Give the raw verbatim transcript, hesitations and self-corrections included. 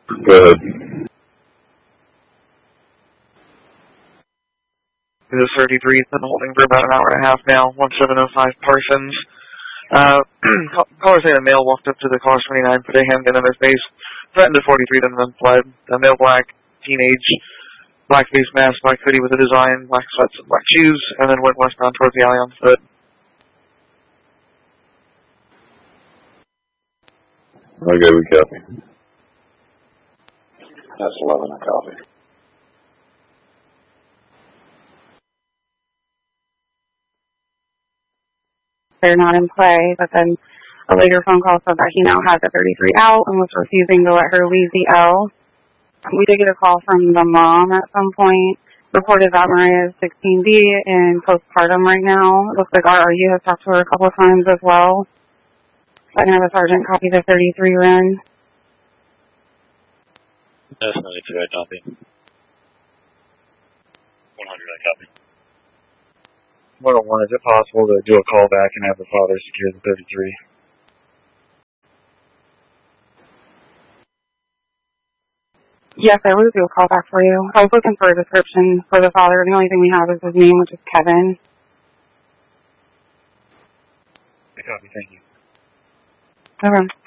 Good. This is thirty-three, it's been holding for about an hour and a half now, one seven oh five Parsons. Uh, caller saying a male walked up to the caller twenty-nine, put a handgun in their face, threatened a forty-three, then then fled. A male black, teenage, black face mask, black hoodie with a design, black sweats and black shoes, and then went westbound towards the alley on foot. Okay, we copy. That's eleven, I copy. They're not in play, but then a later phone call said that he now has a thirty-three out and was refusing to let her leave the L. We did get a call from the mom at some point, reported that Maria is sixteen B and postpartum right now. It looks like R R U has talked to her a couple of times as well. I can have a sergeant copy the thirty-three run. That's ninety-two, I copy. one hundred, I copy. one oh one, is it possible to do a call back and have the father secure the thirty-three? Yes, I will do a call back for you. I was looking for a description for the father. The only thing we have is his name, which is Kevin. I copy, thank you. Okay.